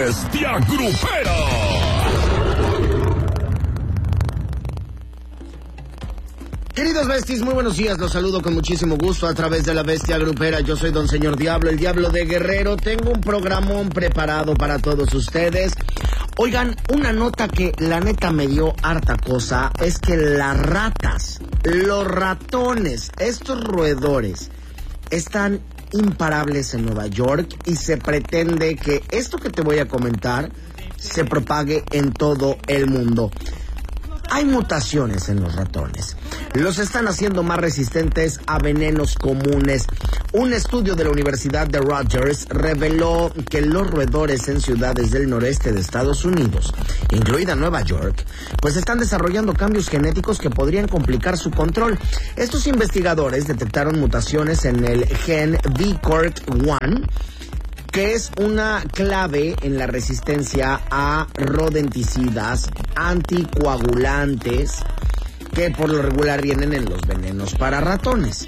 Bestia Grupera. Queridos besties, muy buenos días, los saludo con muchísimo gusto a través de la Bestia Grupera. Yo soy Don Señor Diablo, el Diablo de Guerrero. Tengo un programón preparado para todos ustedes. Oigan, una nota que la neta me dio harta cosa es que las ratas, los ratones, estos roedores, están imparables en Nueva York y se pretende que esto que te voy a comentar se propague en todo el mundo. Hay mutaciones en los ratones. Los están haciendo más resistentes a venenos comunes. Un estudio de la Universidad de Rutgers reveló que los roedores en ciudades del noreste de Estados Unidos, incluida Nueva York, pues están desarrollando cambios genéticos que podrían complicar su control. Estos investigadores detectaron mutaciones en el gen VCORC1, que es una clave en la resistencia a rodenticidas, anticoagulantes, que por lo regular vienen en los venenos para ratones.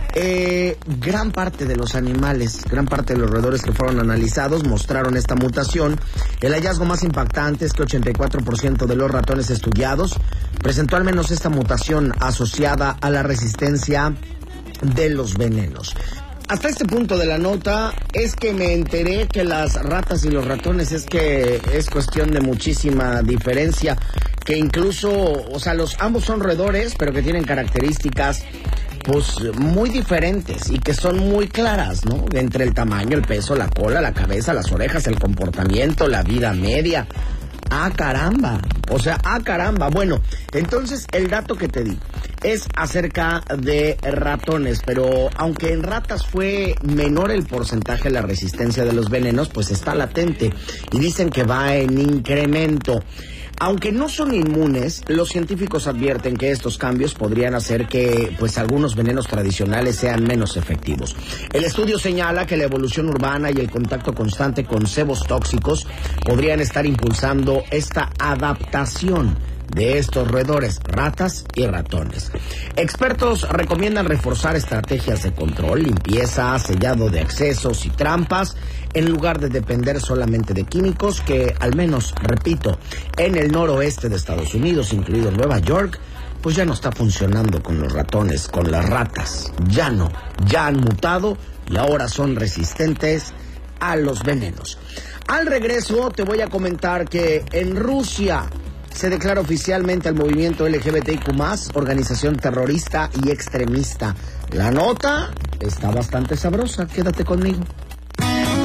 Gran parte de los animales, gran parte de los roedores que fueron analizados mostraron esta mutación. El hallazgo más impactante es que 84% de los ratones estudiados presentó al menos esta mutación asociada a la resistencia de los venenos. Hasta este punto de la nota es que me enteré que las ratas y los ratones es cuestión de muchísima diferencia, que incluso, o sea, ambos son roedores, pero que tienen características pues muy diferentes y que son muy claras, ¿no? Entre el tamaño, el peso, la cola, la cabeza, las orejas, el comportamiento, la vida media. ¡Ah, caramba! O sea, ¡ah, caramba! Bueno, entonces el dato que te di es acerca de ratones, pero aunque en ratas fue menor el porcentaje de la resistencia de los venenos, pues está latente y dicen que va en incremento. Aunque no son inmunes, los científicos advierten que estos cambios podrían hacer que pues algunos venenos tradicionales sean menos efectivos. El estudio señala que la evolución urbana y el contacto constante con cebos tóxicos podrían estar impulsando esta adaptación de estos roedores, ratas y ratones. Expertos recomiendan reforzar estrategias de control, limpieza, sellado de accesos y trampas, en lugar de depender solamente de químicos que, al menos, repito, en el noroeste de Estados Unidos, incluido Nueva York, pues ya no está funcionando con los ratones, con las ratas. Ya han mutado y ahora son resistentes a los venenos. Al regreso te voy a comentar que en Rusia se declara oficialmente al movimiento LGBTIQ+, organización terrorista y extremista. La nota está bastante sabrosa, quédate conmigo.